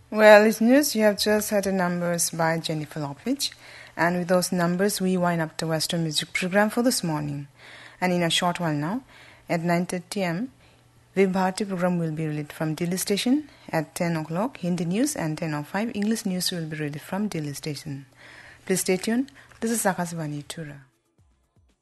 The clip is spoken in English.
Well, listeners, you have just heard the numbers by Jennifer Lopich. And with those numbers, we wind up the Western Music program for this morning. And in a short while now, at 9:30 am, Viv Bharati program will be released from Delhi station. At 10 o'clock, Hindi news, and 10:05 English news will be released from Delhi station. Please stay tuned. This is Akashvani Tura.